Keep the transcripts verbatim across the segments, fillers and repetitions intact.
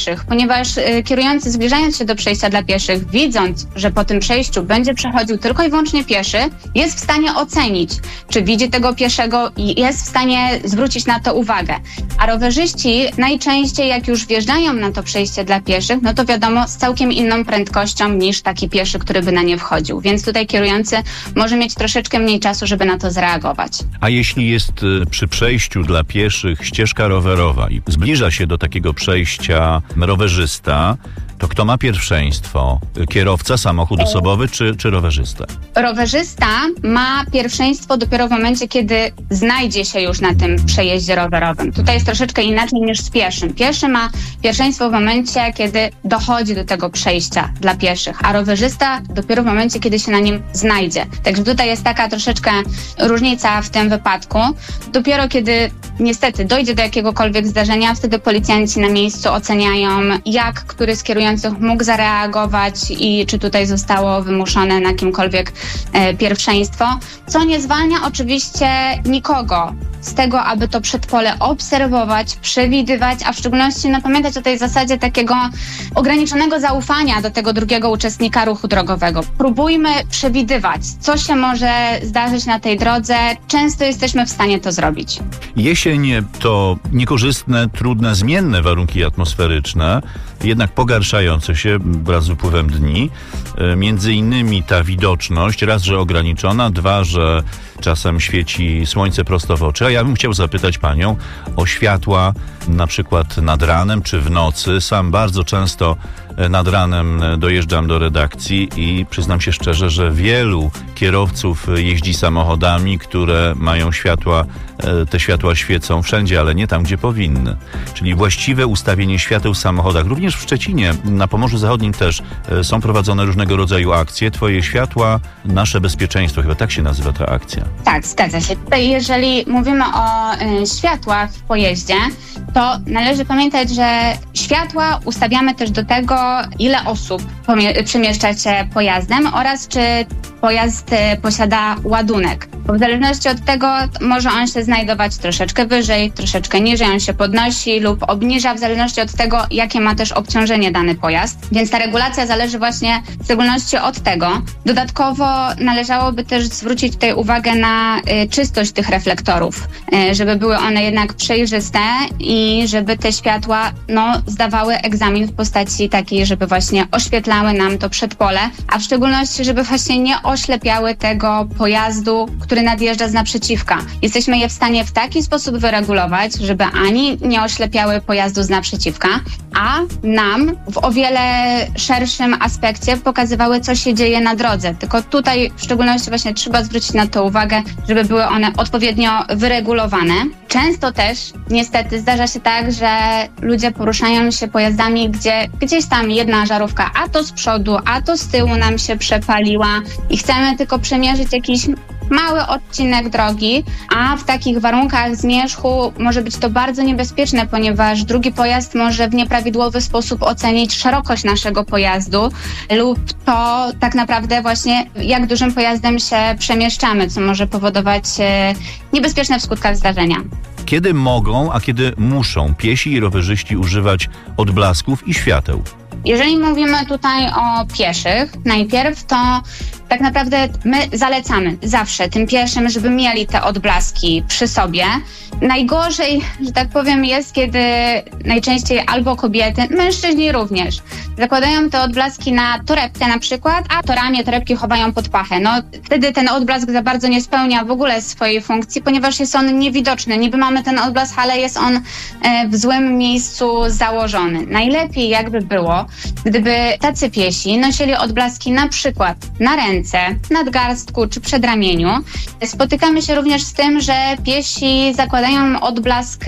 pieszych, ponieważ y, kierujący zbliżając się do przejścia dla pieszych, widząc, że po tym przejściu będzie przechodził tylko i wyłącznie pieszy, jest w stanie ocenić, czy widzi tego pieszego i jest w stanie zwrócić na to uwagę. A rowerzyści najczęściej jak już wjeżdżają na to przejście dla pieszych, no to wiadomo, z całkiem inną prędkością niż taki pieszy, który by na nie wchodził. Więc tutaj kierujący może mieć troszeczkę mniej czasu, żeby na to zareagować. A jeśli jest przy przejściu dla pieszych ścieżka rowerowa i zbliża się do takiego przejścia rowerzysta, to kto ma pierwszeństwo? Kierowca, samochód osobowy czy, czy rowerzysta? Rowerzysta ma pierwszeństwo dopiero w momencie, kiedy znajdzie się już na tym przejeździe rowerowym. Tutaj jest troszeczkę inaczej niż z pieszym. Pieszy ma pierwszeństwo w momencie, kiedy dochodzi do tego przejścia dla pieszych, a rowerzysta dopiero w momencie, kiedy się na nim znajdzie. Także tutaj jest taka troszeczkę różnica w tym wypadku. Dopiero kiedy niestety dojdzie do jakiegokolwiek zdarzenia, wtedy policjanci na miejscu oceniają, jak który z kierujących mógł zareagować i czy tutaj zostało wymuszone na kimkolwiek e, pierwszeństwo, co nie zwalnia oczywiście nikogo z tego, aby to przedpole obserwować, przewidywać, a w szczególności no, pamiętać o tej zasadzie takiego ograniczonego zaufania do tego drugiego uczestnika ruchu drogowego. Próbujmy przewidywać, co się może zdarzyć na tej drodze. Często jesteśmy w stanie to zrobić. Jesień to niekorzystne, trudne, zmienne warunki atmosferyczne, jednak pogarszające się wraz z upływem dni. Między innymi ta widoczność, raz, że ograniczona, dwa, że czasem świeci słońce prosto w oczy. A ja bym chciał zapytać panią o światła, na przykład nad ranem czy w nocy. Sam bardzo często nad ranem dojeżdżam do redakcji i przyznam się szczerze, że wielu kierowców jeździ samochodami, które mają światła, te światła świecą wszędzie, ale nie tam, gdzie powinny. Czyli właściwe ustawienie świateł w samochodach. Również w Szczecinie, na Pomorzu Zachodnim też są prowadzone różnego rodzaju akcje. Twoje światła, nasze bezpieczeństwo. Chyba tak się nazywa ta akcja. Tak, zgadza się. Tutaj jeżeli mówimy o y, światłach w pojeździe, to należy pamiętać, że światła ustawiamy też do tego, ile osób pomie- przemieszcza się pojazdem oraz czy pojazd y, posiada ładunek. Bo w zależności od tego może on się znajdować troszeczkę wyżej, troszeczkę niżej, on się podnosi lub obniża w zależności od tego, jakie ma też obciążenie dany pojazd. Więc ta regulacja zależy właśnie w szczególności od tego. Dodatkowo należałoby też zwrócić tutaj uwagę na y, czystość tych reflektorów, y, żeby były one jednak przejrzyste i żeby te światła no, zdawały egzamin w postaci takiej, żeby właśnie oświetlały nam to przedpole, a w szczególności, żeby właśnie nie oślepiały tego pojazdu, który nadjeżdża z naprzeciwka. Jesteśmy je w stanie w taki sposób wyregulować, żeby ani nie oślepiały pojazdu z naprzeciwka, a nam w o wiele szerszym aspekcie pokazywały, co się dzieje na drodze. Tylko tutaj w szczególności właśnie trzeba zwrócić na to uwagę, żeby były one odpowiednio wyregulowane. Często też niestety zdarza się tak, że ludzie poruszają się pojazdami, gdzie gdzieś tam jedna żarówka, a to z przodu, a to z tyłu nam się przepaliła i chcemy tylko przemierzyć jakiś mały odcinek drogi, a w takich warunkach zmierzchu może być to bardzo niebezpieczne, ponieważ drugi pojazd może w nieprawidłowy sposób ocenić szerokość naszego pojazdu lub to tak naprawdę właśnie jak dużym pojazdem się przemieszczamy, co może powodować niebezpieczne w skutkach zdarzenia. Kiedy mogą, a kiedy muszą piesi i rowerzyści używać odblasków i świateł? Jeżeli mówimy tutaj o pieszych, najpierw to tak naprawdę my zalecamy zawsze tym pieszym, żeby mieli te odblaski przy sobie. Najgorzej, że tak powiem, jest, kiedy najczęściej albo kobiety, mężczyźni również, zakładają te odblaski na torebkę na przykład, a to ramię torebki chowają pod pachę. No wtedy ten odblask za bardzo nie spełnia w ogóle swojej funkcji, ponieważ jest on niewidoczny. Niby mamy ten odblask, ale jest on w złym miejscu założony. Najlepiej jakby było, gdyby tacy piesi nosili odblaski na przykład na ręce, nadgarstku czy przedramieniu. Spotykamy się również z tym, że piesi zakładają odblask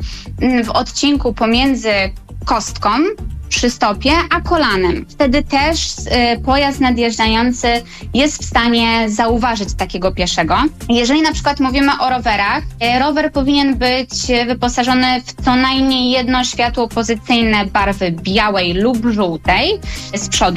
w odcinku pomiędzy kostką przy stopie, a kolanem. Wtedy też y, pojazd nadjeżdżający jest w stanie zauważyć takiego pieszego. Jeżeli na przykład mówimy o rowerach, y, rower powinien być wyposażony w co najmniej jedno światło pozycyjne barwy białej lub żółtej z przodu,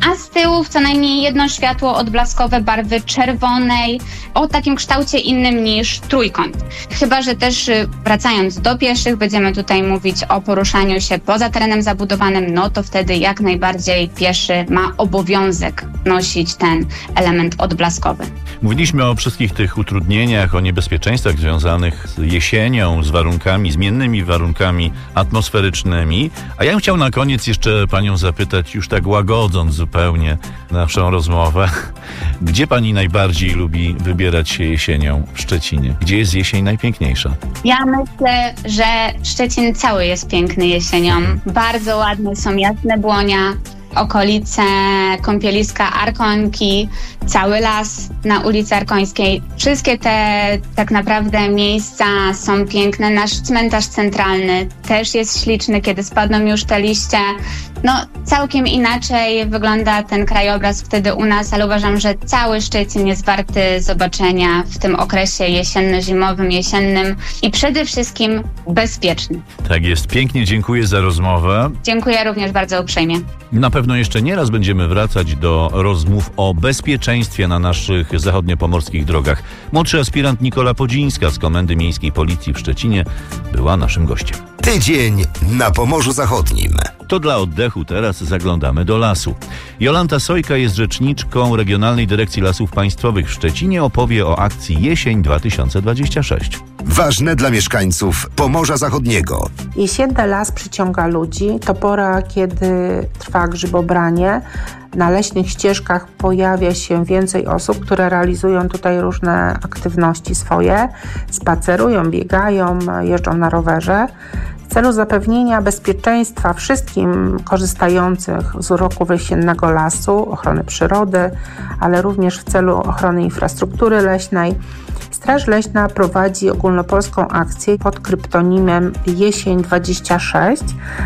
a z tyłu co najmniej jedno światło odblaskowe barwy czerwonej o takim kształcie innym niż trójkąt. Chyba że też wracając do pieszych, będziemy tutaj mówić o poruszaniu się poza terenem zabudowanym, no to wtedy jak najbardziej pieszy ma obowiązek nosić ten element odblaskowy. Mówiliśmy o wszystkich tych utrudnieniach, o niebezpieczeństwach związanych z jesienią, z warunkami, zmiennymi warunkami atmosferycznymi, a ja bym chciał na koniec jeszcze panią zapytać, już tak łagodząc zupełnie naszą rozmowę, gdzie pani najbardziej lubi wybierać się jesienią w Szczecinie? Gdzie jest jesień najpiękniejsza? Ja myślę, że Szczecin cały jest piękny jesienią. Bardzo ładne są Jasne Błonia, okolice kąpieliska Arkonki, cały las na ulicy Arkońskiej. Wszystkie te tak naprawdę miejsca są piękne. Nasz cmentarz centralny też jest śliczny, kiedy spadną już te liście. No, całkiem inaczej wygląda ten krajobraz wtedy u nas, ale uważam, że cały Szczecin jest warty zobaczenia w tym okresie jesienno-zimowym, jesiennym i przede wszystkim bezpieczny. Tak jest. Pięknie dziękuję za rozmowę. Dziękuję również bardzo uprzejmie. Na pewno jeszcze nie raz będziemy wracać do rozmów o bezpieczeństwie na naszych zachodniopomorskich drogach. Młodszy aspirant Nikola Podzińska z Komendy Miejskiej Policji w Szczecinie była naszym gościem. Tydzień na Pomorzu Zachodnim. To dla oddechu teraz zaglądamy do lasu. Jolanta Sojka jest rzeczniczką Regionalnej Dyrekcji Lasów Państwowych w Szczecinie. Opowie o akcji Jesień dwa tysiące dwadzieścia sześć. Ważne dla mieszkańców Pomorza Zachodniego. Jesienny las przyciąga ludzi. To pora, kiedy trwa grzybobranie. Na leśnych ścieżkach pojawia się więcej osób, które realizują tutaj różne aktywności swoje. Spacerują, biegają, jeżdżą na rowerze. W celu zapewnienia bezpieczeństwa wszystkim korzystających z uroków jesiennego lasu, ochrony przyrody, ale również w celu ochrony infrastruktury leśnej, Straż Leśna prowadzi ogólnopolską akcję pod kryptonimem Jesień dwadzieścia sześć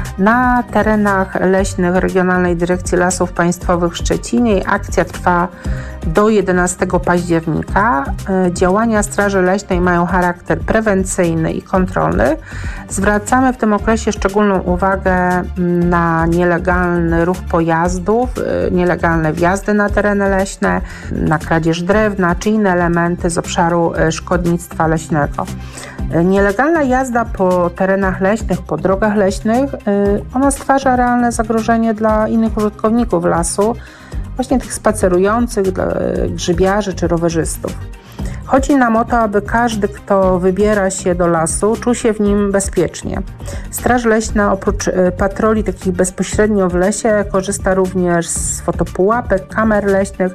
na terenach leśnych Regionalnej Dyrekcji Lasów Państwowych w Szczecinie. Akcja trwa do jedenastego października. Działania Straży Leśnej mają charakter prewencyjny i kontrolny. Zwracamy w tym okresie szczególną uwagę na nielegalny ruch pojazdów, nielegalne wjazdy na tereny leśne, na kradzież drewna czy inne elementy z obszaru szkodnictwa leśnego. Nielegalna jazda po terenach leśnych, po drogach leśnych, ona stwarza realne zagrożenie dla innych użytkowników lasu, właśnie tych spacerujących, dla grzybiarzy czy rowerzystów. Chodzi nam o to, aby każdy, kto wybiera się do lasu, czuł się w nim bezpiecznie. Straż Leśna oprócz patroli takich bezpośrednio w lesie korzysta również z fotopułapek, kamer leśnych,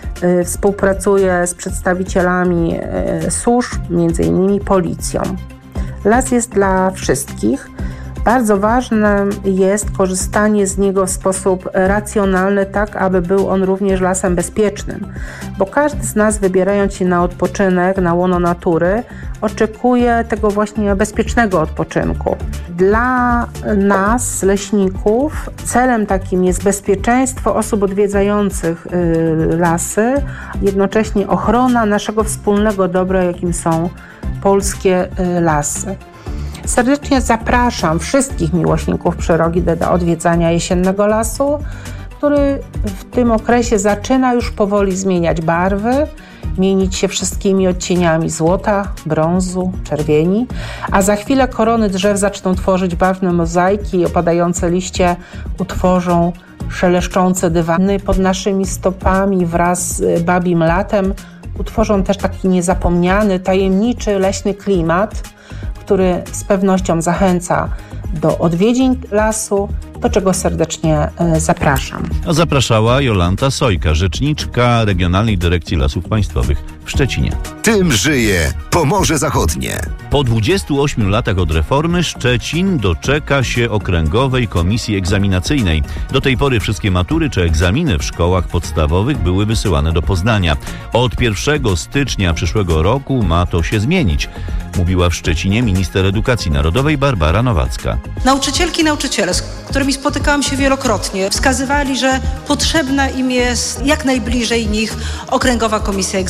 współpracuje z przedstawicielami służb, między innymi policją. Las jest dla wszystkich. Bardzo ważne jest korzystanie z niego w sposób racjonalny, tak aby był on również lasem bezpiecznym, bo każdy z nas, wybierając się na odpoczynek, na łono natury, oczekuje tego właśnie bezpiecznego odpoczynku. Dla nas, leśników, celem takim jest bezpieczeństwo osób odwiedzających lasy, jednocześnie ochrona naszego wspólnego dobra, jakim są polskie lasy. Serdecznie zapraszam wszystkich miłośników przyrody do odwiedzania jesiennego lasu, który w tym okresie zaczyna już powoli zmieniać barwy, mienić się wszystkimi odcieniami złota, brązu, czerwieni, a za chwilę korony drzew zaczną tworzyć barwne mozaiki i opadające liście utworzą szeleszczące dywany pod naszymi stopami wraz z babim latem. Utworzą też taki niezapomniany, tajemniczy leśny klimat, który z pewnością zachęca do odwiedzin lasu, do czego serdecznie zapraszam. A zapraszała Jolanta Sojka, rzeczniczka Regionalnej Dyrekcji Lasów Państwowych w Szczecinie. Tym żyje Pomorze Zachodnie. Po dwudziestu ośmiu latach od reformy Szczecin doczeka się Okręgowej Komisji Egzaminacyjnej. Do tej pory wszystkie matury czy egzaminy w szkołach podstawowych były wysyłane do Poznania. Od pierwszego stycznia przyszłego roku ma to się zmienić, mówiła w Szczecinie minister edukacji narodowej Barbara Nowacka. Nauczycielki i nauczyciele, z którymi spotykałam się wielokrotnie, wskazywali, że potrzebna im jest jak najbliżej nich Okręgowa Komisja Egzaminacyjna.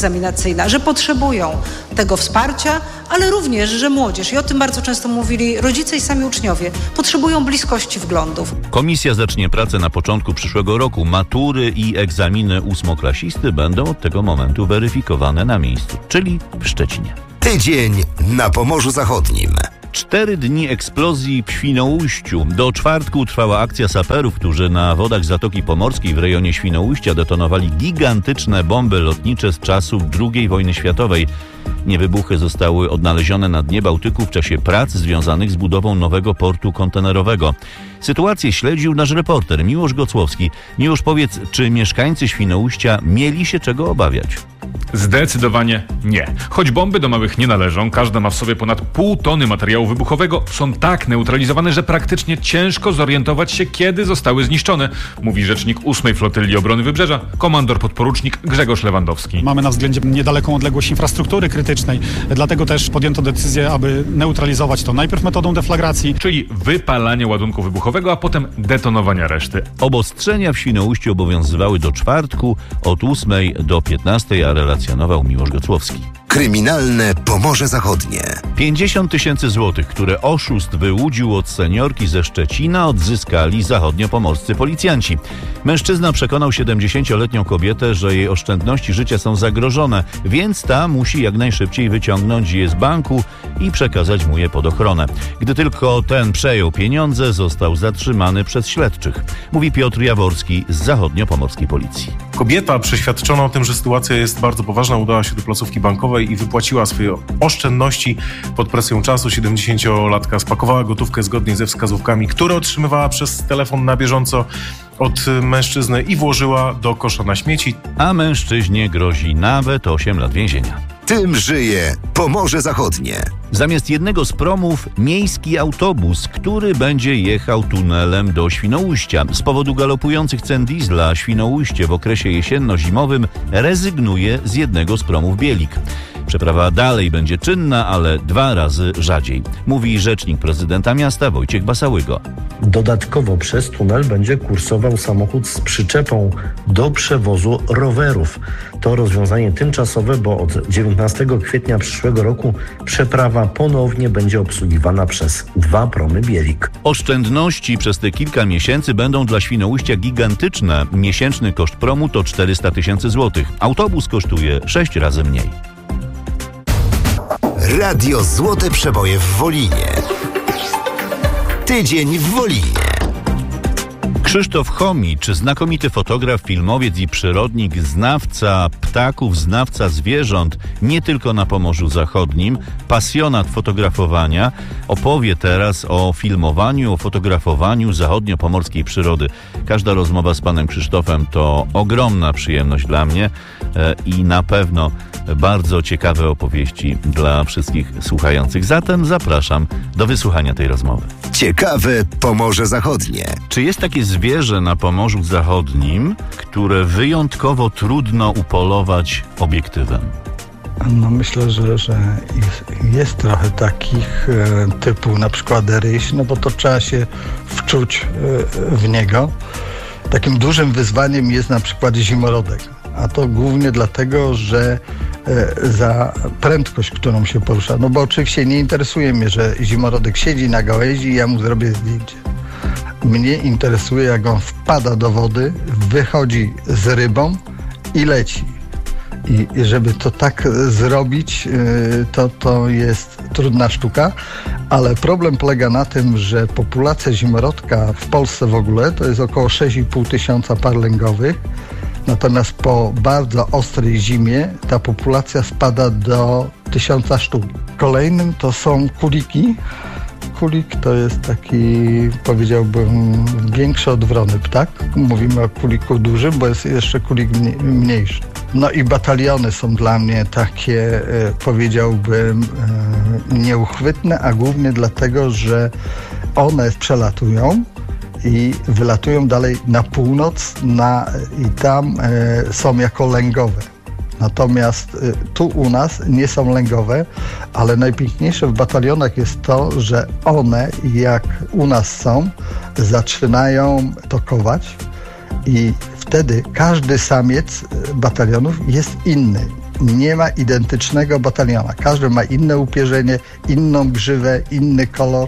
mobilizacyjna, że potrzebują tego wsparcia, ale również, że młodzież, i o tym bardzo często mówili rodzice i sami uczniowie, potrzebują bliskości wglądów. Komisja zacznie pracę na początku przyszłego roku. Matury i egzaminy ósmoklasisty będą od tego momentu weryfikowane na miejscu, czyli w Szczecinie. Tydzień na Pomorzu Zachodnim. Cztery dni eksplozji w Świnoujściu. Do czwartku trwała akcja saperów, którzy na wodach Zatoki Pomorskiej w rejonie Świnoujścia detonowali gigantyczne bomby lotnicze z czasów drugiej wojny światowej. Niewybuchy zostały odnalezione na dnie Bałtyku w czasie prac związanych z budową nowego portu kontenerowego. Sytuację śledził nasz reporter Miłosz Gocłowski. Miłosz, powiedz, czy mieszkańcy Świnoujścia mieli się czego obawiać? Zdecydowanie nie. Choć bomby do małych nie należą, każda ma w sobie ponad pół tony materiału wybuchowego, są tak neutralizowane, że praktycznie ciężko zorientować się, kiedy zostały zniszczone, mówi rzecznik ósmej Flotyli Obrony Wybrzeża, komandor podporucznik Grzegorz Lewandowski. Mamy na względzie niedaleką odległość infrastruktury krytycznej, dlatego też podjęto decyzję, aby neutralizować to najpierw metodą deflagracji, czyli wypalania ładunku wybuchowego, a potem detonowania reszty. Obostrzenia w Świnoujściu obowiązywały do czwartku od ósmej do piętnastej, a relacjonował Miłosz Gocłowski. Kryminalne Pomorze Zachodnie. pięćdziesiąt tysięcy złotych, które oszust wyłudził od seniorki ze Szczecina, odzyskali zachodniopomorscy policjanci. Mężczyzna przekonał siedemdziesięcioletnią kobietę, że jej oszczędności życia są zagrożone, więc ta musi jak najszybciej wyciągnąć je z banku i przekazać mu je pod ochronę. Gdy tylko ten przejął pieniądze, został zatrzymany przez śledczych. Mówi Piotr Jaworski z zachodniopomorskiej policji. Kobieta przeświadczona o tym, że sytuacja jest bardzo poważna, udała się do placówki bankowej i wypłaciła swoje oszczędności pod presją czasu. siedemdziesięciolatka spakowała gotówkę zgodnie ze wskazówkami, które otrzymywała przez telefon na bieżąco od mężczyzny i włożyła do kosza na śmieci. A mężczyźnie grozi nawet osiem lat więzienia. Tym żyje Pomorze Zachodnie. Zamiast jednego z promów miejski autobus, który będzie jechał tunelem do Świnoujścia. Z powodu galopujących cen diesla Świnoujście w okresie jesienno-zimowym rezygnuje z jednego z promów Bielik. Przeprawa dalej będzie czynna, ale dwa razy rzadziej, mówi rzecznik prezydenta miasta Wojciech Basałygo. Dodatkowo przez tunel będzie kursował samochód z przyczepą do przewozu rowerów. To rozwiązanie tymczasowe, bo od dziewiętnastego kwietnia przyszłego roku przeprawa ponownie będzie obsługiwana przez dwa promy Bielik. Oszczędności przez te kilka miesięcy będą dla Świnoujścia gigantyczne. Miesięczny koszt promu to czterysta tysięcy złotych. Autobus kosztuje sześć razy mniej. Radio Złote Przeboje w Wolinie. Tydzień w Wolinie. Krzysztof Chomicz, znakomity fotograf, filmowiec i przyrodnik, znawca ptaków, znawca zwierząt, nie tylko na Pomorzu Zachodnim, pasjonat fotografowania, opowie teraz o filmowaniu, o fotografowaniu zachodniopomorskiej przyrody. Każda rozmowa z panem Krzysztofem to ogromna przyjemność dla mnie e, i na pewno bardzo ciekawe opowieści dla wszystkich słuchających. Zatem zapraszam do wysłuchania tej rozmowy. Ciekawe Pomorze Zachodnie. Czy jest takie zwierzę na Pomorzu Zachodnim, które wyjątkowo trudno upolować obiektywem? No myślę, że, że jest, jest trochę takich e, typu na przykład ryś, no bo to trzeba się wczuć e, w niego. Takim dużym wyzwaniem jest na przykład zimorodek, a to głównie dlatego, że e, za prędkość, którą się porusza, no bo oczywiście nie interesuje mnie, że zimorodek siedzi na gałęzi i ja mu zrobię zdjęcie. Mnie interesuje, jak on wpada do wody, wychodzi z rybą i leci. I żeby to tak zrobić, to, to jest trudna sztuka, ale problem polega na tym, że populacja zimorodka w Polsce w ogóle to jest około sześć i pół tysiąca par lęgowych, natomiast po bardzo ostrej zimie ta populacja spada do tysiąca sztuk. Kolejnym to są kuliki. Kulik to jest taki, powiedziałbym, większy od wrony ptak. Mówimy o kuliku dużym, bo jest jeszcze kulik mniejszy. No i bataliony są dla mnie takie, powiedziałbym, nieuchwytne, a głównie dlatego, że one przelatują i wylatują dalej na północ na, i tam są jako lęgowe. Natomiast tu u nas nie są lęgowe, ale najpiękniejsze w batalionach jest to, że one, jak u nas są, zaczynają tokować i wtedy każdy samiec batalionów jest inny. nie ma identycznego bataliona. Każdy ma inne upierzenie, inną grzywę, inny kolor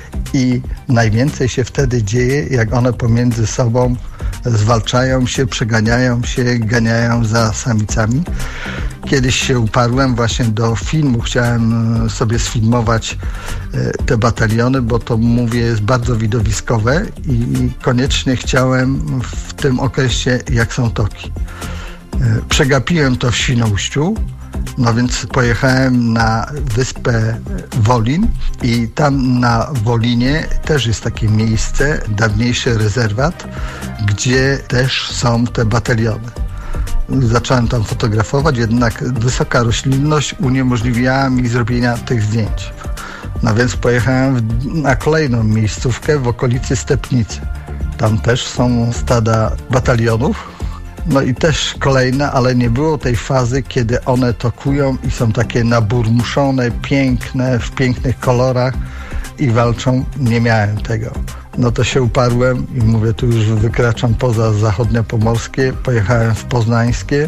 i najwięcej się wtedy dzieje, jak one pomiędzy sobą zwalczają się, przeganiają się, ganiają za samicami. Kiedyś się uparłem właśnie do filmu, chciałem sobie sfilmować te bataliony, bo to, mówię, jest bardzo widowiskowe i koniecznie chciałem w tym okresie, jak są toki. Przegapiłem to w Świnoujściu, no więc pojechałem na wyspę Wolin i tam na Wolinie też jest takie miejsce, dawniejszy rezerwat, gdzie też są te bataliony. Zacząłem tam fotografować, jednak wysoka roślinność uniemożliwiała mi zrobienia tych zdjęć. No więc pojechałem na kolejną miejscówkę w okolicy Stepnicy. Tam też są stada batalionów. No i też kolejne, ale nie było tej fazy, kiedy one tokują i są takie naburmuszone, piękne, w pięknych kolorach i walczą. Nie miałem tego. No to się uparłem i mówię, tu już wykraczam poza zachodniopomorskie, pojechałem w poznańskie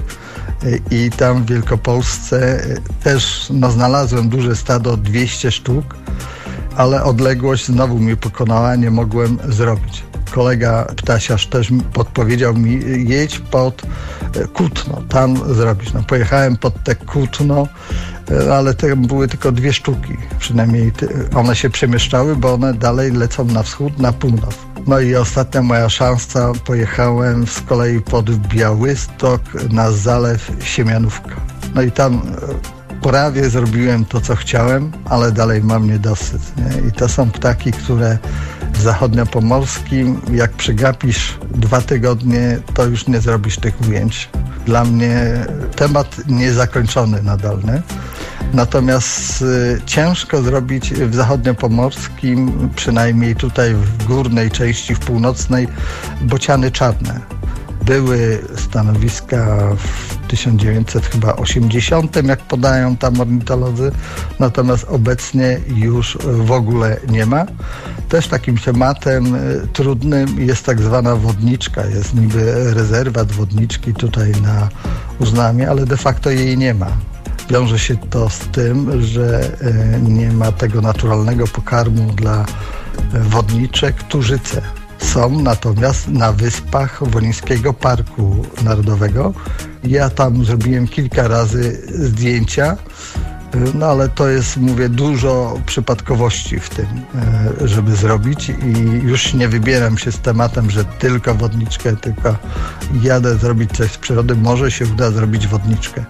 i tam w Wielkopolsce też no, znalazłem duże stado, dwieście sztuk, ale odległość znowu mnie pokonała, nie mogłem zrobić. Kolega ptasiarz też podpowiedział mi, jedź pod Kutno, tam zrobisz. No, pojechałem pod te Kutno, ale to były tylko dwie sztuki. Przynajmniej one się przemieszczały, bo one dalej lecą na wschód, na północ. No i ostatnia moja szansa, pojechałem z kolei pod Białystok na zalew Siemianówka. No i tam prawie zrobiłem to, co chciałem, ale dalej mam niedosyt. Nie? I to są ptaki, które w zachodniopomorskim, jak przegapisz dwa tygodnie, to już nie zrobisz tych ujęć. Dla mnie temat niezakończony nadal. Nie? Natomiast y, ciężko zrobić w zachodniopomorskim, przynajmniej tutaj w górnej części, w północnej, bociany czarne. Były stanowiska w tysiąc dziewięćset osiemdziesiątym, jak podają tam ornitolodzy, natomiast obecnie już w ogóle nie ma. Też takim tematem trudnym jest tak zwana wodniczka. Jest niby rezerwat wodniczki tutaj na Uznamie, ale de facto jej nie ma. Wiąże się to z tym, że nie ma tego naturalnego pokarmu dla wodniczek, turzyce. Są natomiast na wyspach Wolińskiego Parku Narodowego. Ja tam zrobiłem kilka razy zdjęcia, no ale to jest, mówię, dużo przypadkowości w tym, żeby zrobić i już nie wybieram się z tematem, że tylko wodniczkę, tylko jadę zrobić coś z przyrody, może się uda zrobić wodniczkę.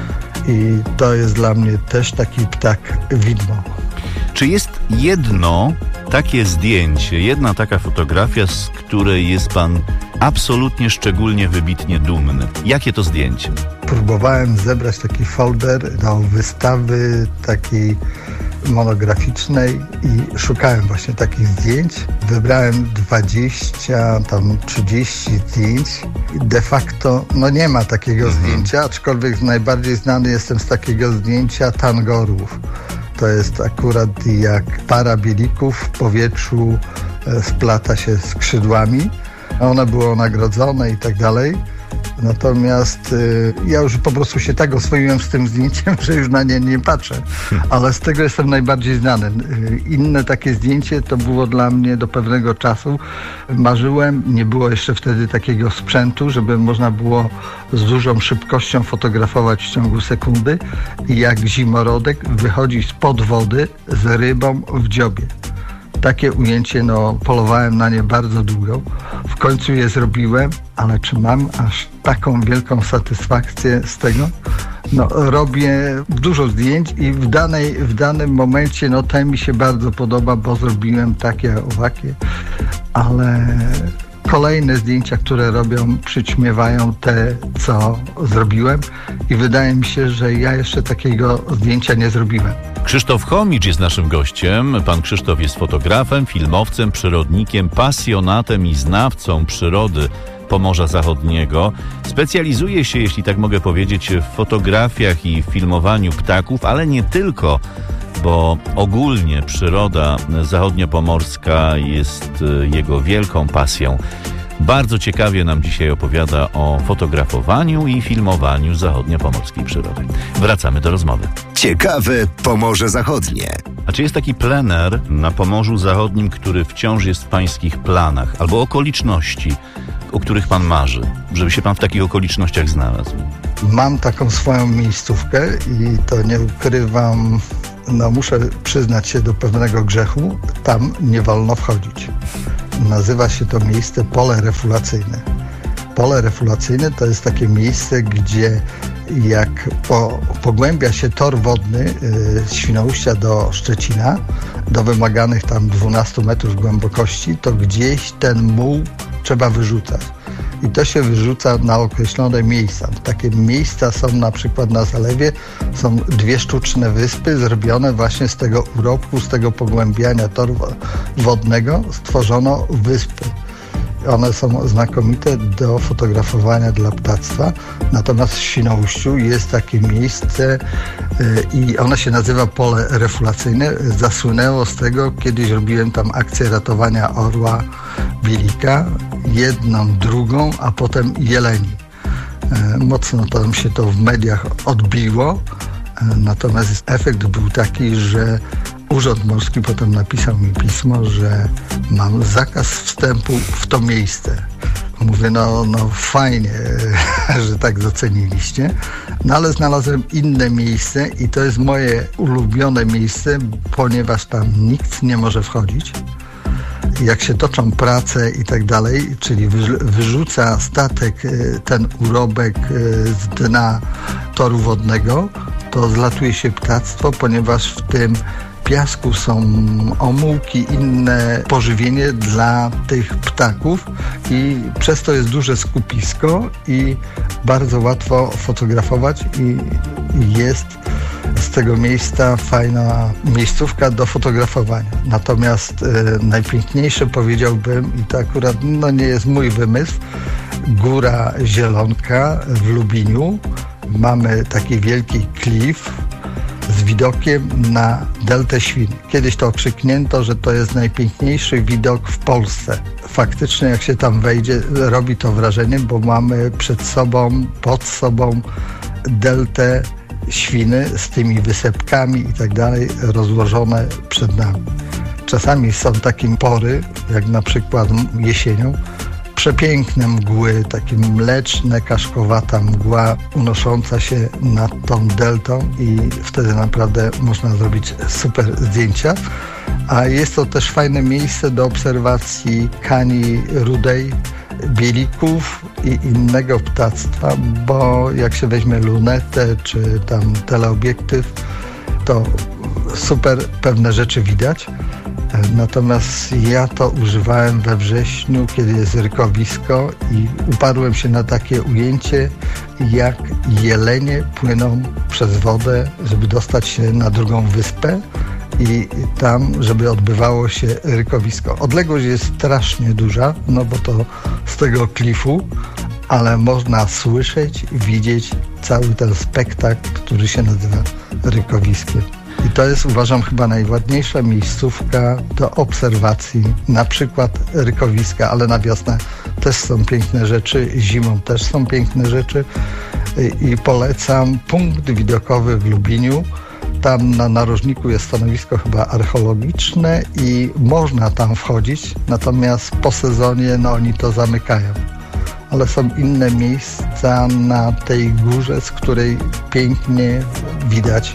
I to jest dla mnie też taki ptak widmo. Czy jest jedno takie zdjęcie, jedna taka fotografia, z której jest pan absolutnie, szczególnie, wybitnie dumny? Jakie to zdjęcie? Próbowałem zebrać taki folder do wystawy takiej monograficznej i szukałem właśnie takich zdjęć. Wybrałem dwadzieścia, tam trzydzieści zdjęć. De facto no nie ma takiego mhm. zdjęcia, aczkolwiek najbardziej znany jestem z takiego zdjęcia tangorów. To jest akurat jak para bielików w powietrzu splata się skrzydłami. One było nagrodzone i tak dalej. Natomiast y, ja już po prostu się tak oswoiłem z tym zdjęciem, że już na nie nie patrzę. Ale z tego jestem najbardziej znany. Y, inne takie zdjęcie to było dla mnie do pewnego czasu. Marzyłem, nie było jeszcze wtedy takiego sprzętu, żeby można było z dużą szybkością fotografować w ciągu sekundy. I jak zimorodek wychodzi spod wody z rybą w dziobie. Takie ujęcie, no polowałem na nie bardzo długo. W końcu je zrobiłem, ale czy mam aż taką wielką satysfakcję z tego? No robię dużo zdjęć i w, danej, w danym momencie, no te mi się bardzo podoba, bo zrobiłem takie, owakie, ale kolejne zdjęcia, które robią, przyćmiewają te, co zrobiłem i wydaje mi się, że ja jeszcze takiego zdjęcia nie zrobiłem. Krzysztof Chomicz jest naszym gościem. Pan Krzysztof jest fotografem, filmowcem, przyrodnikiem, pasjonatem i znawcą przyrody Pomorza Zachodniego. Specjalizuje się, jeśli tak mogę powiedzieć, w fotografiach i filmowaniu ptaków, ale nie tylko, bo ogólnie przyroda zachodniopomorska jest jego wielką pasją. Bardzo ciekawie nam dzisiaj opowiada o fotografowaniu i filmowaniu zachodniopomorskiej przyrody. Wracamy do rozmowy. Ciekawe Pomorze Zachodnie. A czy jest taki plener na Pomorzu Zachodnim, który wciąż jest w pańskich planach, albo okoliczności, o których pan marzy, żeby się pan w takich okolicznościach znalazł? Mam taką swoją miejscówkę i to nie ukrywam, no muszę przyznać się do pewnego grzechu, tam nie wolno wchodzić. Nazywa się to miejsce pole refulacyjne. Pole refulacyjne to jest takie miejsce, gdzie jak po, pogłębia się tor wodny yy, z Świnoujścia do Szczecina, do wymaganych tam dwunastu metrów głębokości, to gdzieś ten muł trzeba wyrzucać. I to się wyrzuca na określone miejsca. Takie miejsca są na przykład na zalewie, są dwie sztuczne wyspy zrobione właśnie z tego urobku, z tego pogłębiania toru wodnego stworzono wyspy. One są znakomite do fotografowania dla ptactwa. Natomiast w Świnoujściu jest takie miejsce yy, i ono się nazywa pole refulacyjne. Zasłynęło z tego, kiedyś robiłem tam akcję ratowania orła bielika, jedną, drugą, a potem jeleni. Yy, mocno tam się to w mediach odbiło, yy, natomiast efekt był taki, że Urząd Morski potem napisał mi pismo, że mam zakaz wstępu w to miejsce. Mówię, no, no fajnie, że tak doceniliście. No ale znalazłem inne miejsce i to jest moje ulubione miejsce, ponieważ tam nikt nie może wchodzić. Jak się toczą prace i tak dalej, czyli wyrzuca statek ten urobek z dna toru wodnego, to zlatuje się ptactwo, ponieważ w tym piasku są omułki, inne pożywienie dla tych ptaków i przez to jest duże skupisko i bardzo łatwo fotografować i jest z tego miejsca fajna miejscówka do fotografowania. Natomiast e, najpiękniejsze powiedziałbym, i to akurat no, nie jest mój wymysł, Góra Zielonka w Lubiniu. Mamy taki wielki klif z widokiem na Deltę Świn. Kiedyś to okrzyknięto, że to jest najpiękniejszy widok w Polsce. Faktycznie jak się tam wejdzie, robi to wrażenie, bo mamy przed sobą, pod sobą Deltę Świny z tymi wysepkami i tak dalej rozłożone przed nami. Czasami są takie pory, jak na przykład jesienią, przepiękne mgły, takie mleczne, kaszkowata mgła unosząca się nad tą deltą i wtedy naprawdę można zrobić super zdjęcia. A jest to też fajne miejsce do obserwacji kani rudej, bielików i innego ptactwa, bo jak się weźmie lunetę czy tam teleobiektyw, to super pewne rzeczy widać. Natomiast ja to używałem we wrześniu, kiedy jest rykowisko i uparłem się na takie ujęcie, jak jelenie płyną przez wodę, żeby dostać się na drugą wyspę i tam, żeby odbywało się rykowisko. Odległość jest strasznie duża, no bo to z tego klifu, ale można słyszeć, widzieć cały ten spektakl, który się nazywa rykowiskiem. I to jest, uważam, chyba najładniejsza miejscówka do obserwacji, na przykład rykowiska, ale na wiosnę też są piękne rzeczy, zimą też są piękne rzeczy i, i polecam punkt widokowy w Lubiniu. Tam na narożniku jest stanowisko chyba archeologiczne i można tam wchodzić, natomiast po sezonie no oni to zamykają. Ale są inne miejsca na tej górze, z której pięknie widać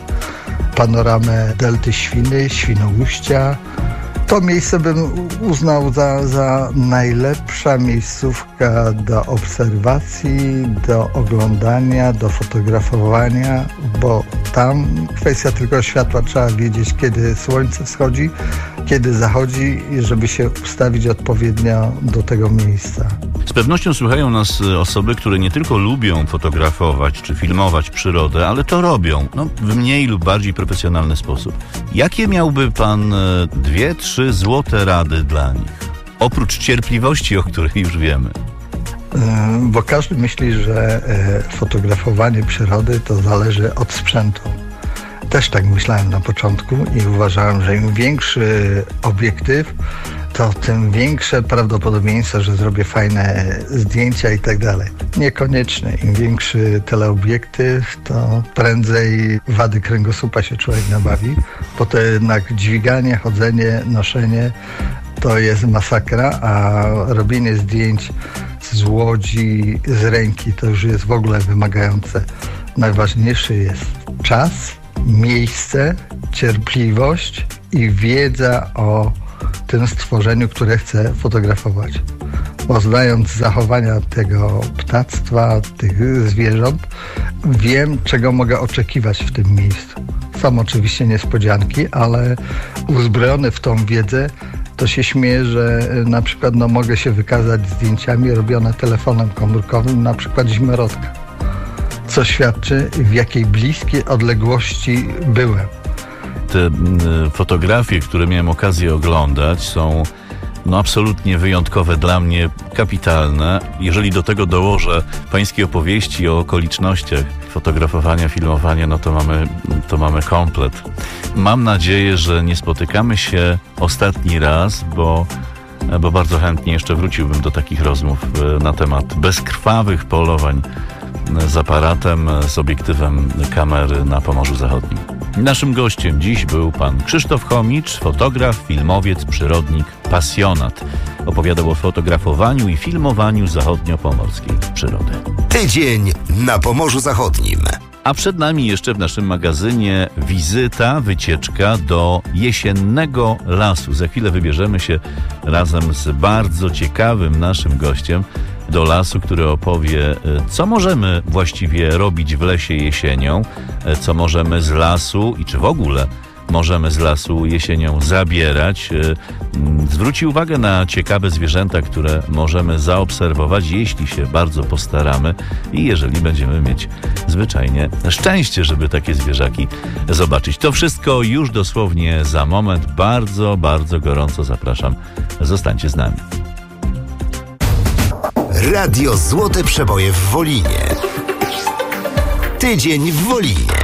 panoramę Delty Świny, Świnoujścia. To miejsce bym uznał za, za najlepsza miejscówka do obserwacji, do oglądania, do fotografowania, bo tam kwestia tylko światła, trzeba wiedzieć, kiedy słońce wschodzi, kiedy zachodzi, żeby się ustawić odpowiednio do tego miejsca. Z pewnością słuchają nas osoby, które nie tylko lubią fotografować czy filmować przyrodę, ale to robią no, w mniej lub bardziej profesjonalny sposób. Jakie miałby pan dwie, trzy złote rady dla nich? Oprócz cierpliwości, o której już wiemy. Bo każdy myśli, że fotografowanie przyrody to zależy od sprzętu. Też tak myślałem na początku i uważałem, że im większy obiektyw, to tym większe prawdopodobieństwo, że zrobię fajne zdjęcia i tak dalej. Niekoniecznie. Im większy teleobiektyw, to prędzej wady kręgosłupa się człowiek nabawi, bo to jednak dźwiganie, chodzenie, noszenie to jest masakra, a robienie zdjęć z łodzi, z ręki to już jest w ogóle wymagające. Najważniejszy jest czas, miejsce, cierpliwość i wiedza o tym stworzeniu, które chcę fotografować. Bo znając zachowania tego ptactwa, tych zwierząt, wiem, czego mogę oczekiwać w tym miejscu. Są oczywiście niespodzianki, ale uzbrojony w tą wiedzę to się śmieję, że na przykład no, mogę się wykazać zdjęciami robione telefonem komórkowym, na przykład zimnorodka, co świadczy, w jakiej bliskiej odległości byłem. Te fotografie, które miałem okazję oglądać, są no absolutnie wyjątkowe, dla mnie kapitalne. Jeżeli do tego dołożę pańskie opowieści o okolicznościach fotografowania, filmowania, no to mamy, to mamy komplet. Mam nadzieję, że nie spotykamy się ostatni raz, bo, bo bardzo chętnie jeszcze wróciłbym do takich rozmów na temat bezkrwawych polowań z aparatem, z obiektywem kamery na Pomorzu Zachodnim. Naszym gościem dziś był pan Krzysztof Chomicz, fotograf, filmowiec, przyrodnik, pasjonat. Opowiadał o fotografowaniu i filmowaniu zachodniopomorskiej przyrody. Tydzień na Pomorzu Zachodnim. A przed nami jeszcze w naszym magazynie wizyta, wycieczka do jesiennego lasu. Za chwilę wybierzemy się razem z bardzo ciekawym naszym gościem do lasu, który opowie, co możemy właściwie robić w lesie jesienią, co możemy z lasu i czy w ogóle możemy z lasu jesienią zabierać. Zwróci uwagę na ciekawe zwierzęta, które możemy zaobserwować, jeśli się bardzo postaramy i jeżeli będziemy mieć zwyczajnie szczęście, żeby takie zwierzaki zobaczyć. To wszystko już dosłownie za moment. Bardzo, bardzo gorąco zapraszam. Zostańcie z nami. Radio Złote Przeboje w Wolinie. Tydzień w Wolinie.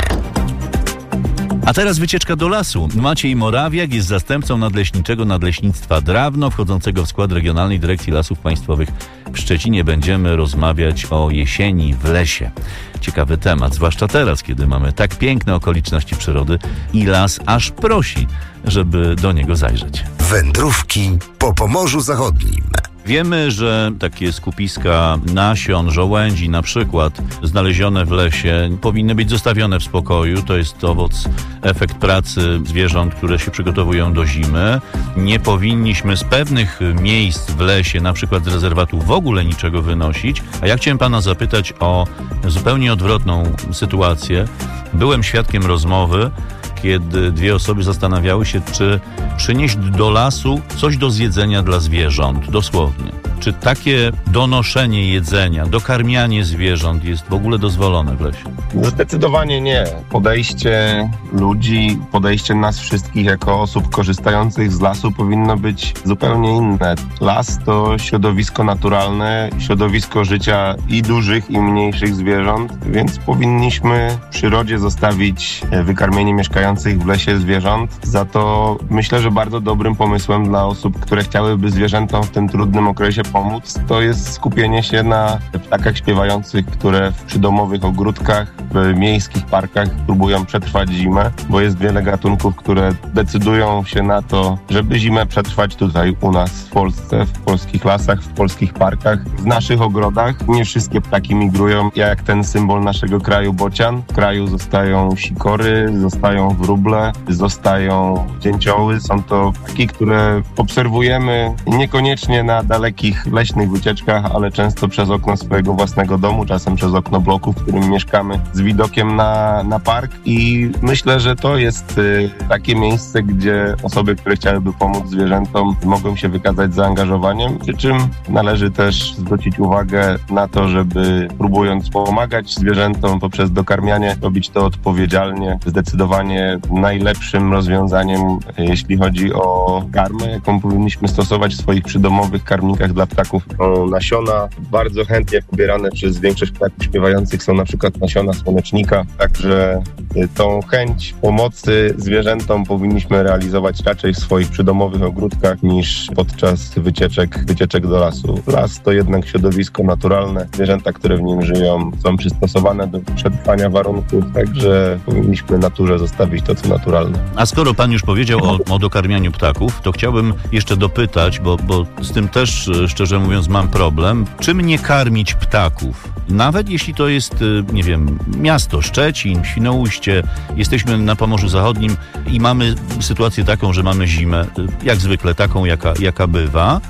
A teraz wycieczka do lasu. Maciej Morawiak jest zastępcą nadleśniczego Nadleśnictwa Drawno, wchodzącego w skład Regionalnej Dyrekcji Lasów Państwowych w Szczecinie. Będziemy rozmawiać o jesieni w lesie. Ciekawy temat, zwłaszcza teraz, kiedy mamy tak piękne okoliczności przyrody i las aż prosi, żeby do niego zajrzeć. Wędrówki po Pomorzu Zachodnim. Wiemy, że takie skupiska nasion, żołędzi na przykład znalezione w lesie powinny być zostawione w spokoju. To jest owoc, efekt pracy zwierząt, które się przygotowują do zimy. Nie powinniśmy z pewnych miejsc w lesie, na przykład z rezerwatu, w ogóle niczego wynosić. A ja chciałem pana zapytać o zupełnie odwrotną sytuację. Byłem świadkiem rozmowy, kiedy dwie osoby zastanawiały się, czy przynieść do lasu coś do zjedzenia dla zwierząt, dosłownie. Czy takie donoszenie jedzenia, dokarmianie zwierząt jest w ogóle dozwolone w lesie? Zdecydowanie nie. Podejście ludzi, podejście nas wszystkich jako osób korzystających z lasu powinno być zupełnie inne. Las to środowisko naturalne, środowisko życia i dużych, i mniejszych zwierząt, więc powinniśmy w przyrodzie zostawić wykarmienie mieszkających w lesie zwierząt. Za to myślę, że bardzo dobrym pomysłem dla osób, które chciałyby zwierzętom w tym trudnym okresie pomóc, to jest skupienie się na ptakach śpiewających, które w przydomowych ogródkach, w miejskich parkach próbują przetrwać zimę, bo jest wiele gatunków, które decydują się na to, żeby zimę przetrwać tutaj u nas w Polsce, w polskich lasach, w polskich parkach, w naszych ogrodach. Nie wszystkie ptaki migrują, jak ten symbol naszego kraju bocian. W kraju zostają sikory, zostają wróble, zostają dzięcioły. Są to ptaki, które obserwujemy niekoniecznie na dalekich leśnych wycieczkach, ale często przez okno swojego własnego domu, czasem przez okno bloku, w którym mieszkamy, z widokiem na, na park i myślę, że to jest y, takie miejsce, gdzie osoby, które chciałyby pomóc zwierzętom, mogą się wykazać zaangażowaniem, przy czym należy też zwrócić uwagę na to, żeby próbując pomagać zwierzętom poprzez dokarmianie, robić to odpowiedzialnie. Zdecydowanie najlepszym rozwiązaniem, jeśli chodzi o karmę, jaką powinniśmy stosować w swoich przydomowych karmnikach dla ptaków są nasiona. Bardzo chętnie pobierane przez większość ptaków śpiewających są na przykład nasiona słonecznika, także tą chęć pomocy zwierzętom powinniśmy realizować raczej w swoich przydomowych ogródkach niż podczas wycieczek, wycieczek do lasu. Las to jednak środowisko naturalne. Zwierzęta, które w nim żyją, są przystosowane do przetrwania warunków, także powinniśmy naturze zostawić to, co naturalne. A skoro pan już powiedział o, o dokarmianiu ptaków, to chciałbym jeszcze dopytać, bo, bo z tym też, szczerze mówiąc, mam problem. Czym nie karmić ptaków? Nawet jeśli to jest, nie wiem, miasto Szczecin, Świnoujście, jesteśmy na Pomorzu Zachodnim i mamy sytuację taką, że mamy zimę, jak zwykle taką, jaka, jaka bywa,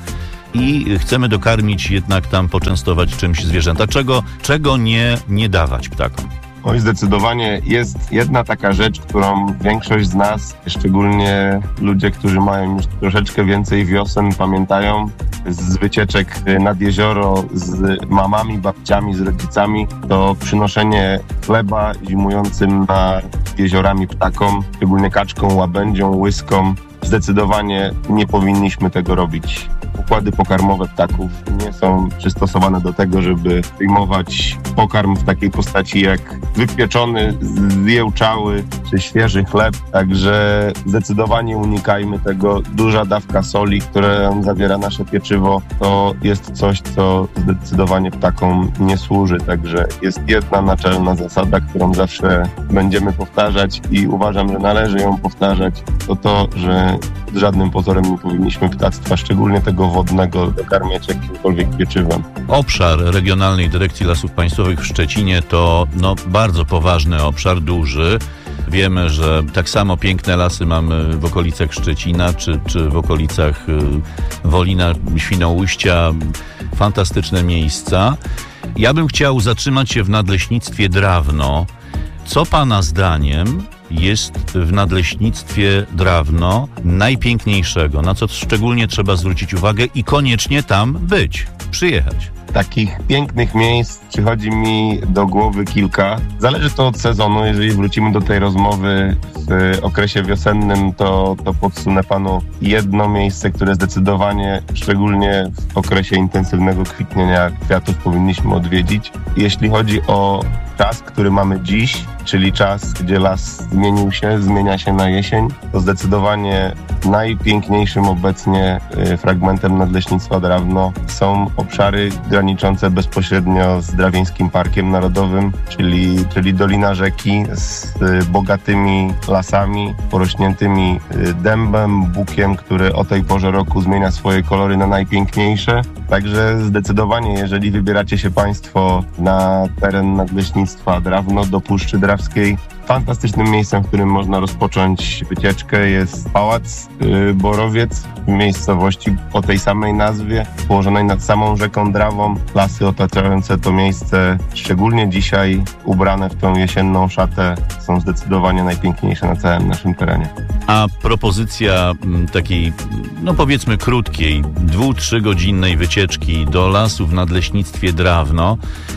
i chcemy dokarmić, jednak tam poczęstować czymś zwierzęta. Czego, czego nie, nie dawać ptakom? Oj, zdecydowanie jest jedna taka rzecz, którą większość z nas, szczególnie ludzie, którzy mają już troszeczkę więcej wiosen, pamiętają z wycieczek nad jezioro z mamami, babciami, z rodzicami, to przynoszenie chleba zimującym nad jeziorami ptakom, szczególnie kaczką, łabędzią, łyską. Zdecydowanie nie powinniśmy tego robić. Układy pokarmowe ptaków nie są przystosowane do tego, żeby przyjmować pokarm w takiej postaci jak wypieczony, zjełczały czy świeży chleb. Także zdecydowanie unikajmy tego. Duża dawka soli, którą zawiera nasze pieczywo, to jest coś, co zdecydowanie ptakom nie służy. Także jest jedna naczelna zasada, którą zawsze będziemy powtarzać i uważam, że należy ją powtarzać. To to, że żadnym pozorem nie powinniśmy ptactwa, szczególnie tego wodnego, dokarmiać jakimkolwiek pieczywem. Obszar Regionalnej Dyrekcji Lasów Państwowych w Szczecinie to no, bardzo poważny obszar, duży. Wiemy, że tak samo piękne lasy mamy w okolicach Szczecina, czy, czy w okolicach Wolina, Świnoujścia. Fantastyczne miejsca. Ja bym chciał zatrzymać się w Nadleśnictwie Drawno. Co pana zdaniem jest w Nadleśnictwie Drawno najpiękniejszego, na co szczególnie trzeba zwrócić uwagę i koniecznie tam być, przyjechać? Takich pięknych miejsc przychodzi mi do głowy kilka. Zależy to od sezonu. Jeżeli wrócimy do tej rozmowy w okresie wiosennym, to, to podsunę panu jedno miejsce, które zdecydowanie, szczególnie w okresie intensywnego kwitnienia kwiatów, powinniśmy odwiedzić. Jeśli chodzi o czas, który mamy dziś, czyli czas, gdzie las zmienił się, zmienia się na jesień, to zdecydowanie najpiękniejszym obecnie fragmentem Nadleśnictwa Drawno są obszary graniczące bezpośrednio z Drawieńskim Parkiem Narodowym, czyli, czyli Dolina Rzeki z bogatymi lasami, porośniętymi dębem, bukiem, który o tej porze roku zmienia swoje kolory na najpiękniejsze. Także zdecydowanie, jeżeli wybieracie się państwo na teren Nadleśnictwa Drawno do Puszczy Drawskiej, fantastycznym miejscem, w którym można rozpocząć wycieczkę, jest Pałac yy, Borowiec w miejscowości o tej samej nazwie, położonej nad samą rzeką Drawą. Lasy otaczające to miejsce, szczególnie dzisiaj ubrane w tą jesienną szatę, są zdecydowanie najpiękniejsze na całym naszym terenie. A propozycja takiej, no powiedzmy krótkiej, dwu-, trzygodzinnej wycieczki do lasu w Nadleśnictwie Drawno,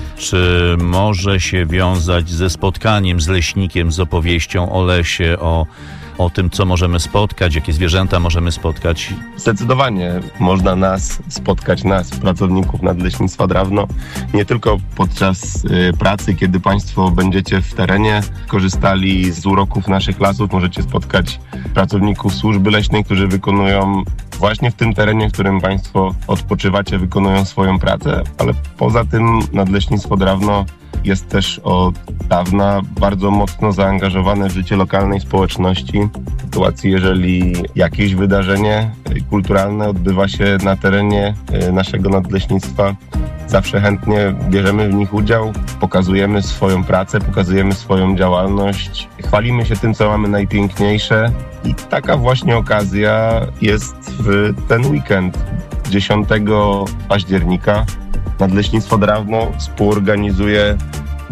czy może się wiązać ze spotkaniem z leśnikiem, z opowieścią o lesie, o, o tym, co możemy spotkać, jakie zwierzęta możemy spotkać? Zdecydowanie można nas spotkać, nas, pracowników Nadleśnictwa Drawno, nie tylko podczas y, pracy, kiedy państwo będziecie w terenie, korzystali z uroków naszych lasów, możecie spotkać pracowników służby leśnej, którzy wykonują właśnie w tym terenie, w którym państwo odpoczywacie, wykonują swoją pracę, ale poza tym Nadleśnictwo Drawno jest też od dawna bardzo mocno zaangażowane w życie lokalnej społeczności. W sytuacji, jeżeli jakieś wydarzenie kulturalne odbywa się na terenie naszego nadleśnictwa, zawsze chętnie bierzemy w nich udział, pokazujemy swoją pracę, pokazujemy swoją działalność, chwalimy się tym, co mamy najpiękniejsze i taka właśnie okazja jest w ten weekend dziesiątego października. Nadleśnictwo Drawno współorganizuje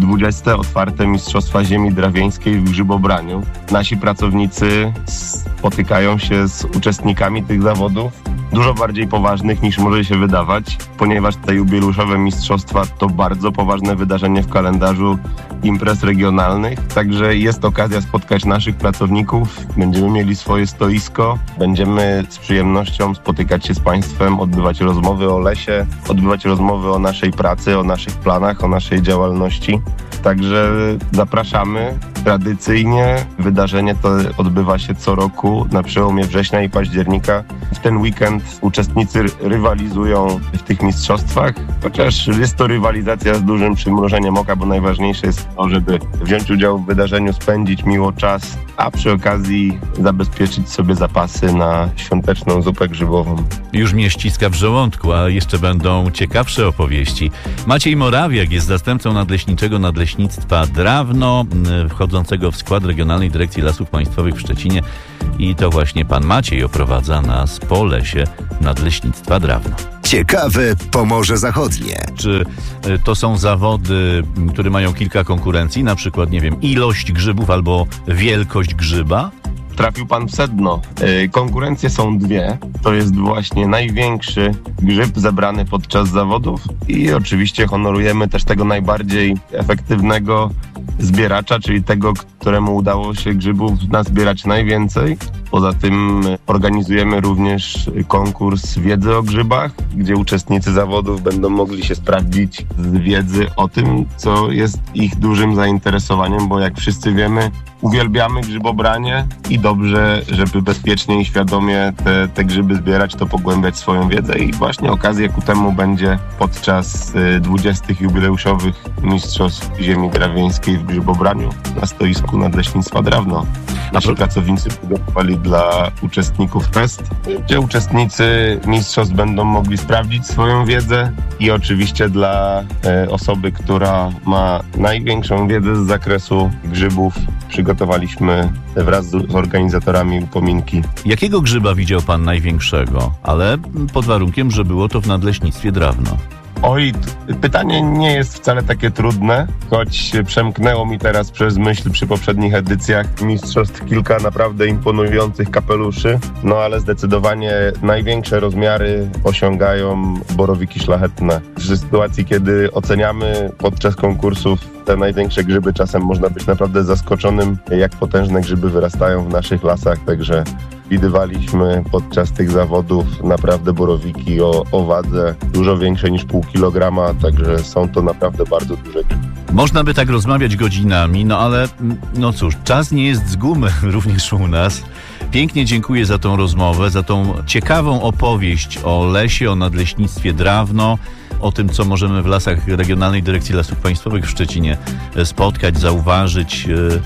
dwudzieste otwarte Mistrzostwa Ziemi Drawieńskiej w grzybobraniu. Nasi pracownicy spotykają się z uczestnikami tych zawodów, dużo bardziej poważnych niż może się wydawać, ponieważ te jubileuszowe mistrzostwa to bardzo poważne wydarzenie w kalendarzu imprez regionalnych, także jest okazja spotkać naszych pracowników, będziemy mieli swoje stoisko, będziemy z przyjemnością spotykać się z Państwem, odbywać rozmowy o lesie, odbywać rozmowy o naszej pracy, o naszych planach, o naszej działalności. Także zapraszamy. Tradycyjnie wydarzenie to odbywa się co roku na przełomie września i października. W ten weekend uczestnicy rywalizują w tych mistrzostwach, chociaż jest to rywalizacja z dużym przymrużeniem oka, bo najważniejsze jest to, żeby wziąć udział w wydarzeniu, spędzić miło czas, a przy okazji zabezpieczyć sobie zapasy na świąteczną zupę grzybową. Już mnie ściska w żołądku, a jeszcze będą ciekawsze opowieści. Maciej Morawiak jest zastępcą nadleśniczego Nadleśnictwa Drawno, wchodzącego w skład Regionalnej Dyrekcji Lasów Państwowych w Szczecinie. I to właśnie pan Maciej oprowadza nas po lesie Nadleśnictwa Drawno. Ciekawe Pomorze Zachodnie. Czy to są zawody, które mają kilka konkurencji, na przykład, nie wiem, ilość grzybów albo wielkość grzyba? Trafił pan w sedno. Konkurencje są dwie. To jest właśnie największy grzyb zebrany podczas zawodów i oczywiście honorujemy też tego najbardziej efektywnego zbieracza, czyli tego, któremu udało się grzybów nazbierać najwięcej. Poza tym organizujemy również konkurs wiedzy o grzybach, gdzie uczestnicy zawodów będą mogli się sprawdzić z wiedzy o tym, co jest ich dużym zainteresowaniem, bo jak wszyscy wiemy, uwielbiamy grzybobranie i dobrze, żeby bezpiecznie i świadomie te, te grzyby zbierać, to pogłębiać swoją wiedzę i właśnie okazja ku temu będzie podczas dwudziestych jubileuszowych Mistrzostw Ziemi Drawieńskiej w grzybobraniu na stoisku Nadleśnictwa Drawno. Nasi pracownicy przygotowali dla uczestników test, gdzie uczestnicy mistrzostw będą mogli sprawdzić swoją wiedzę i oczywiście dla e, osoby, która ma największą wiedzę z zakresu grzybów, przygotowaliśmy wraz z organizatorami upominki. Jakiego grzyba widział pan największego? Ale pod warunkiem, że było to w Nadleśnictwie Drawno. Oj, pytanie nie jest wcale takie trudne, choć przemknęło mi teraz przez myśl przy poprzednich edycjach mistrzostw kilka naprawdę imponujących kapeluszy, no ale zdecydowanie największe rozmiary osiągają borowiki szlachetne. W sytuacji, kiedy oceniamy podczas konkursów te największe grzyby, czasem można być naprawdę zaskoczonym, jak potężne grzyby wyrastają w naszych lasach, także widywaliśmy podczas tych zawodów naprawdę borowiki o, o wadze dużo większej niż pół kilograma, także są to naprawdę bardzo duże grzyby. Można by tak rozmawiać godzinami, no ale no cóż, czas nie jest z gumy również u nas. Pięknie dziękuję za tą rozmowę, za tą ciekawą opowieść o lesie, o Nadleśnictwie Drawno, o tym, co możemy w lasach Regionalnej Dyrekcji Lasów Państwowych w Szczecinie spotkać, zauważyć.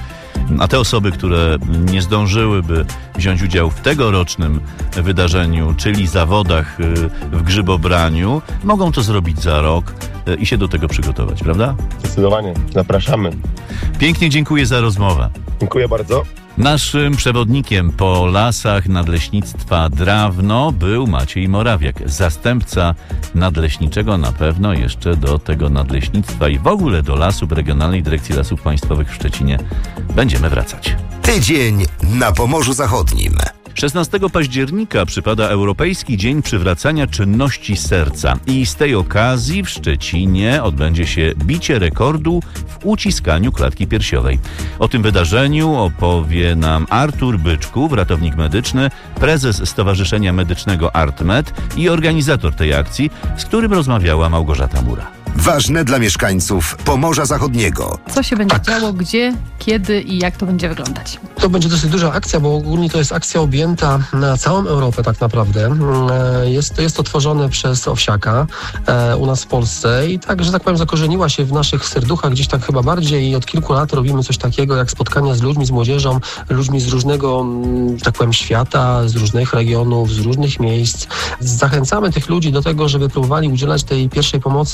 A te osoby, które nie zdążyłyby wziąć udziału w tegorocznym wydarzeniu, czyli zawodach w grzybobraniu, mogą to zrobić za rok i się do tego przygotować, prawda? Zdecydowanie. Zapraszamy. Pięknie dziękuję za rozmowę. Dziękuję bardzo. Naszym przewodnikiem po lasach Nadleśnictwa Drawno był Maciej Morawiak, zastępca nadleśniczego, na pewno jeszcze do tego nadleśnictwa i w ogóle do lasów Regionalnej Dyrekcji Lasów Państwowych w Szczecinie będziemy wracać. Tydzień na Pomorzu Zachodnim. szesnastego października przypada Europejski Dzień Przywracania Czynności Serca i z tej okazji w Szczecinie odbędzie się bicie rekordu w uciskaniu klatki piersiowej. O tym wydarzeniu opowie nam Artur Byczków, ratownik medyczny, prezes Stowarzyszenia Medycznego ArtMed i organizator tej akcji, z którym rozmawiała Małgorzata Mura. Ważne dla mieszkańców Pomorza Zachodniego. Co się będzie tak działo, gdzie, kiedy i jak to będzie wyglądać? To będzie dosyć duża akcja, bo ogólnie to jest akcja objęta na całą Europę tak naprawdę. Jest, jest to tworzone przez Owsiaka e, u nas w Polsce i tak, że tak powiem, zakorzeniła się w naszych serduchach gdzieś tak chyba bardziej i od kilku lat robimy coś takiego jak spotkania z ludźmi, z młodzieżą, ludźmi z różnego, że tak powiem, świata, z różnych regionów, z różnych miejsc. Zachęcamy tych ludzi do tego, żeby próbowali udzielać tej pierwszej pomocy na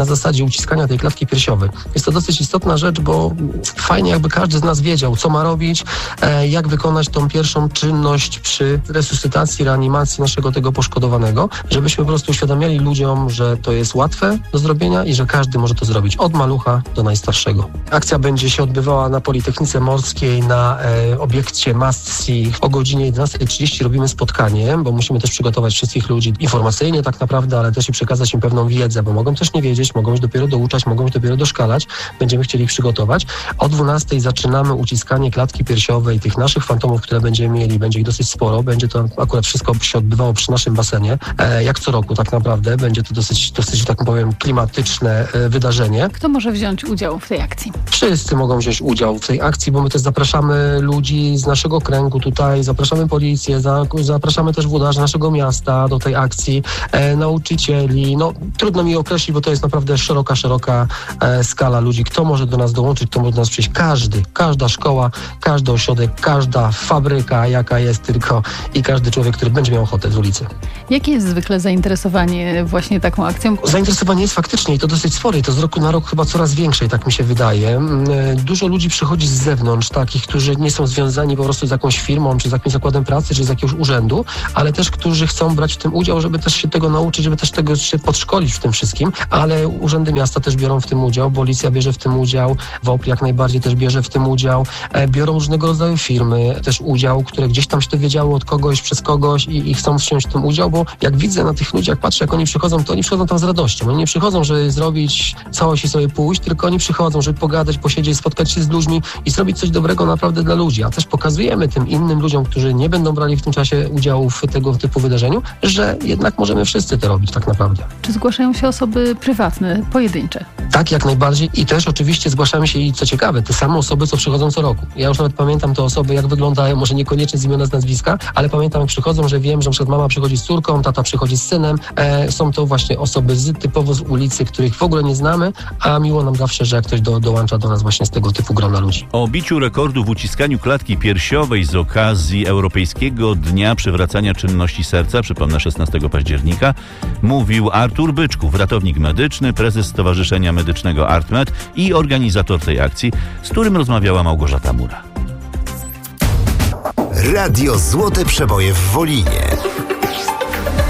zasadzie uciskania tej klatki piersiowej. Jest to dosyć istotna rzecz, bo fajnie jakby każdy z nas wiedział, co ma robić, e, jak wykonać tą pierwszą czynność przy resuscytacji, reanimacji naszego tego poszkodowanego, żebyśmy po prostu uświadamiali ludziom, że to jest łatwe do zrobienia i że każdy może to zrobić, od malucha do najstarszego. Akcja będzie się odbywała na Politechnice Morskiej na e, obiekcie Must See. O godzinie jedenastej trzydzieści robimy spotkanie, bo musimy też przygotować wszystkich ludzi informacyjnie tak naprawdę, ale też i przekazać im pewną wiedzę, bo mogą też nie wiedzieć, mogą już dopiero douczać, mogą już dopiero doszkalać. Będziemy chcieli ich przygotować. O dwunastej zaczynamy uciskanie klatki piersiowej, tych naszych fantomów, które będziemy mieli. Będzie ich dosyć sporo. Będzie to akurat wszystko się odbywało przy naszym basenie. E, jak co roku tak naprawdę. Będzie to dosyć, dosyć tak powiem, klimatyczne e, wydarzenie. Kto może wziąć udział w tej akcji? Wszyscy mogą wziąć udział w tej akcji, bo my też zapraszamy ludzi z naszego kręgu tutaj, zapraszamy policję, za, zapraszamy też włodarzy naszego miasta do tej akcji, e, nauczycieli. No trudno mi określić, bo to jest naprawdę szeroka, szeroka e, skala ludzi. Kto może do nas dołączyć, kto może do nas przyjść? Każdy, każda szkoła, każdy ośrodek, każda fabryka, jaka jest tylko i każdy człowiek, który będzie miał ochotę z ulicy. Jakie jest zwykle zainteresowanie właśnie taką akcją? Zainteresowanie jest faktycznie i to dosyć spore i to z roku na rok chyba coraz większe i tak mi się wydaje. Dużo ludzi przychodzi z zewnątrz, takich, którzy nie są związani po prostu z jakąś firmą, czy z jakimś zakładem pracy, czy z jakiegoś urzędu, ale też, którzy chcą brać w tym udział, żeby też się tego nauczyć, żeby też tego się podszkolić w tym wszystkim, ale urzędy miasta też biorą w tym udział, policja bierze w tym udział, W O P jak najbardziej też bierze w tym udział, biorą różnego rodzaju firmy też udział, które gdzieś tam się dowiedziały od kogoś, przez kogoś i, i chcą wziąć w tym udział, bo jak widzę na tych ludziach, patrzę jak oni przychodzą, to oni przychodzą tam z radością. Oni nie przychodzą, żeby zrobić coś i sobie pójść, tylko oni przychodzą, żeby pogadać, posiedzieć, spotkać się z ludźmi i zrobić coś dobrego naprawdę dla ludzi. A też pokazujemy tym innym ludziom, którzy nie będą brali w tym czasie udziału w tego typu wydarzeniu, że jednak możemy wszyscy to robić tak naprawdę. Czy zgłaszają się osoby prywatne, pojedyncze? Tak, jak najbardziej i też oczywiście zgłaszamy się i co ciekawe, te same osoby, co przychodzą co roku. Ja już nawet pamiętam te osoby, jak wyglądają, może niekoniecznie z imiona, z nazwiska, ale pamiętam jak przychodzą, że wiem, że na przykład mama przychodzi z córką, tata przychodzi z synem. E, są to właśnie osoby z, typowo z ulicy, których w ogóle nie znamy, a miło nam zawsze, że jak ktoś do, dołącza do nas właśnie z tego typu grona ludzi. O biciu rekordu w uciskaniu klatki piersiowej z okazji Europejskiego Dnia Przywracania Czynności Serca, przypomnę szesnastego października, mówił Artur Byczków, ratownik medyczny, prezes Stowarzyszenia Medycznego ArtMed i organizator tej akcji, z którym rozmawiała Małgorzata Mura. Radio Złote Przeboje w Wolinie.